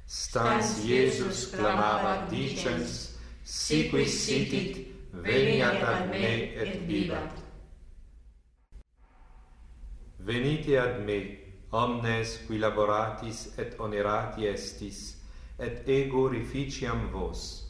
Stans Iesus clamabat dicens, si qui sitit, veniat ad me et bibat. Venite ad me, omnes qui laboratis et onerati estis, et ego reficiam vos.